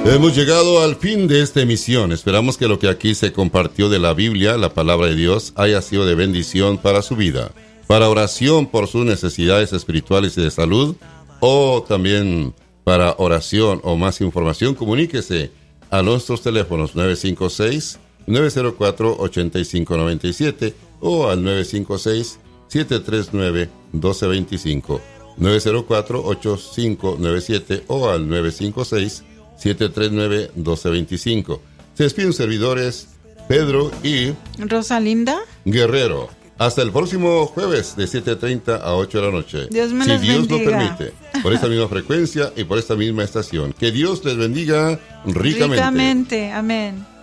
Hemos llegado al fin de esta emisión. Esperamos que lo que aquí se compartió de la Biblia, la palabra de Dios, haya sido de bendición para su vida. Para oración por sus necesidades espirituales y de salud, o también para oración o más información, comuníquese a nuestros teléfonos 956-904-8597 o al 956-739-1225, 904-8597 o al 956-739-1225. Se despiden servidores Pedro y Rosalinda Guerrero. Hasta el próximo jueves de 7:30 a 8 de la noche. Dios me si los Dios bendiga. lo permite. Por esta misma frecuencia y por esta misma estación. Que Dios les bendiga ricamente. Ricamente. Amén.